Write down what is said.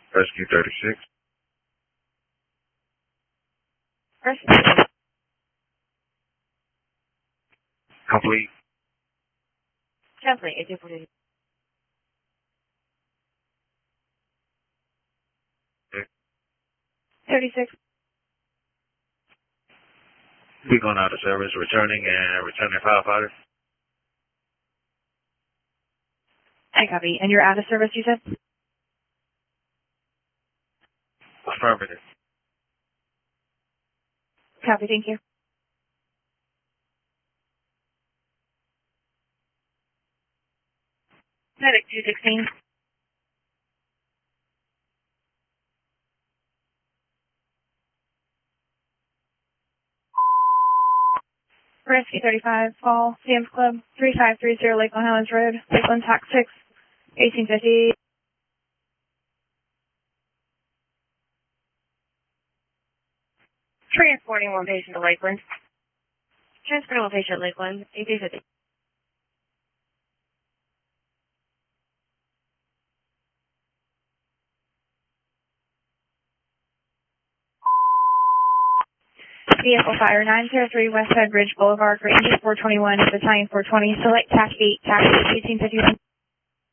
Rescue 36. Rescue. Complete. Complete. 1842. Okay. 36. We're going out of service, returning firefighters. I copy. And you're out of service, you said? Affirmative. Copy, thank you. Medic 216. Rescue 35, call Sam's Club, 3530 Lakeland Highlands Road, Lakeland Tax 6, 1850. Transporting one patient to Lakeland. Transporting one patient to Lakeland, 1850. Vehicle Fire 903 West Side Bridge Boulevard, Range 421, Battalion 420, select TAC 8, TAC 1851.